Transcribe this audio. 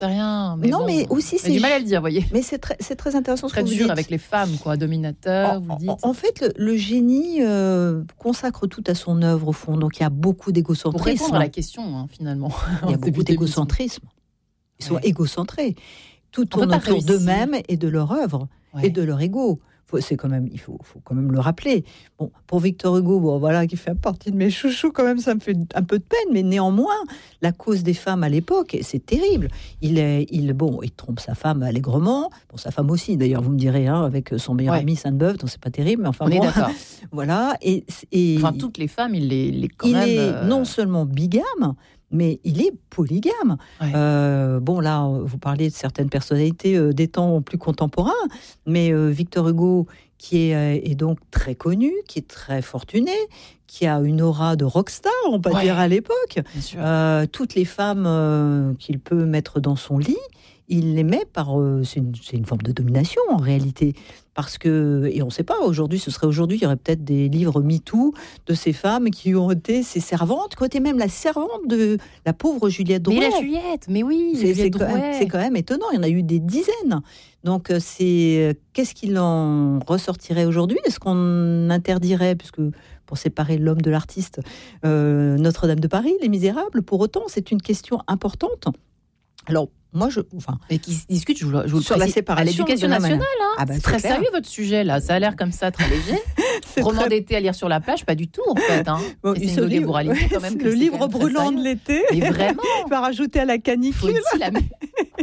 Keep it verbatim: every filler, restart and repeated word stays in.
C'est rien. Mais non, bon, mais aussi c'est du mal à le dire, vous voyez. Mais c'est très, c'est très intéressant. Très ce que vous dur dites. avec les femmes, quoi, dominateur. En, vous dites. En, en fait, le, le génie euh, consacre tout à son œuvre au fond. Donc il y a beaucoup d'égocentrisme. Pour répondre à la question, hein, finalement. Il y a beaucoup d'égocentrisme. Ils sont ouais. égocentrés. Tout tourne autour d'eux-mêmes et de leur œuvre ouais. et de leur ego. C'est quand même, il faut, faut quand même le rappeler. Bon, pour Victor Hugo, bon voilà, qui fait partie de mes chouchous, quand même, ça me fait un peu de peine. Mais néanmoins, la cause des femmes à l'époque, c'est terrible. Il est, il, bon, il trompe sa femme allègrement. Bon, sa femme aussi, d'ailleurs, vous me direz, hein, avec son meilleur ouais. ami Sainte-Beuve, donc c'est pas terrible. Mais enfin, on bon, est d'accord. Voilà. Et, et enfin, toutes les femmes, il les, les quand il même. est euh... non seulement bigame, mais il est polygame. Ouais. Euh, bon, là, vous parlez de certaines personnalités euh, des temps plus contemporains, mais euh, Victor Hugo, qui est, euh, est donc très connu, qui est très fortuné, qui a une aura de rockstar, on peut ouais. dire à l'époque. Euh, toutes les femmes euh, qu'il peut mettre dans son lit, il les met par... Euh, c'est, une, c'est une forme de domination, en réalité. Parce que, et on ne sait pas, aujourd'hui, ce serait aujourd'hui, il y aurait peut-être des livres MeToo de ces femmes qui ont été ses servantes, qui ont été même la servante de la pauvre Juliette Drouet. Mais la Juliette, mais oui, c'est, c'est, quand même, c'est quand même étonnant, il y en a eu des dizaines. Donc, c'est, qu'est-ce qu'il en ressortirait aujourd'hui ? Est-ce qu'on interdirait, puisque pour séparer l'homme de l'artiste, euh, Notre-Dame de Paris, Les Misérables, pour autant, c'est une question importante. Alors, moi, je, enfin, et qui se discute, je vous, je vous sur la séparation à l'éducation nationale. Hein. Ah bah, c'est très clair. sérieux votre sujet là. Ça a l'air comme ça très léger. Roman très... d'été à lire sur la plage, pas du tout en fait. Hein. Bon, et c'est une livre, ouais, quand même. Le livre brûlant de l'été. Mais vraiment. Va rajouter à la canicule. La...